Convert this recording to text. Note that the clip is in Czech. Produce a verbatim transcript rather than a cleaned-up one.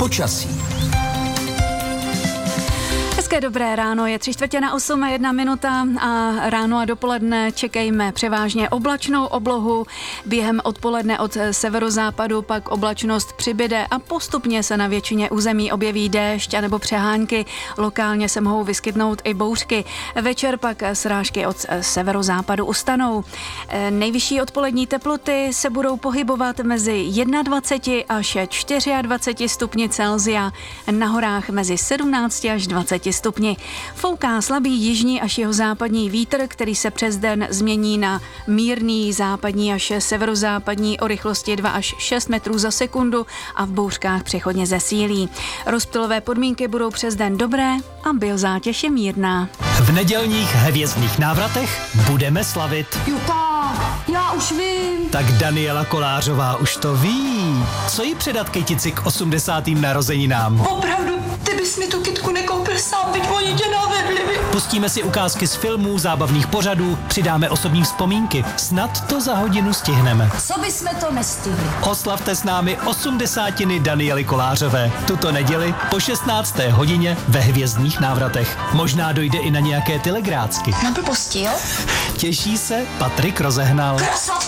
Počasí. Hezké dobré ráno, je tři čtvrtě na osm a jedna minuta a ráno a dopoledne čekejme převážně oblačnou oblohu. Během odpoledne od severozápadu pak oblačnost přibyde a postupně se na většině území objeví déšť anebo přehánky. Lokálně se mohou vyskytnout i bouřky. Večer pak srážky od severozápadu ustanou. Nejvyšší odpolední teploty se budou pohybovat mezi dvacet jedna až dvacet čtyři stupni Celsia. Na horách mezi sedmnáct až dvacet stupni. Fouká slabý jižní až jihozápadní vítr, který se přes den změní na mírný západní až severozápadní o rychlosti dva až šest metrů za sekundu a v bouřkách přechodně zesílí. Rozptylové podmínky budou přes den dobré a biozátěž je mírná. V nedělních hvězdných návratech budeme slavit. Juta, já už vím. Tak Daniela Kolářová už to ví. Co jí předat kytici k osmdesátým narozeninám? Opravdu, ty bys mi tu kytku nekoupil sám, byť oni tě navedli. Pustíme si ukázky z filmů, zábavných pořadů, přidáme osobní vzpomínky. Snad to za hodinu stihneme. Co bysme to nestihli? Oslavte s námi osmdesátiny Daniely Kolářové. Tuto neděli po šestnácté hodině ve hvězdných návratech. Možná dojde i na nějaké telegrácky. Na blbosti, jo? Těší se Patrik Rozehnal. Krasavci!